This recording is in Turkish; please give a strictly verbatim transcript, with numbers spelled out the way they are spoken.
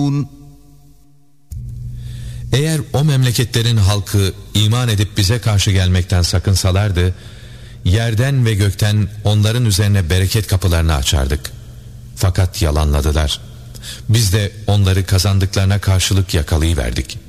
Eğer o memleketlerin halkı iman edip bize karşı gelmekten sakınsalardı, yerden ve gökten onların üzerine bereket kapılarını açardık. Fakat yalanladılar. Biz de onları kazandıklarına karşılık yakalayıverdik.